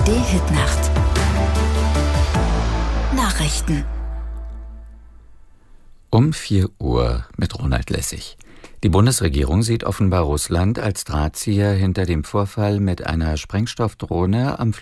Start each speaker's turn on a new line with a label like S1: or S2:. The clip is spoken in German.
S1: ARD-Hitnacht. Nachrichten.
S2: Um 4 Uhr mit Ronald Lessig. Die Bundesregierung sieht offenbar Russland als Drahtzieher hinter dem Vorfall mit einer Sprengstoffdrohne am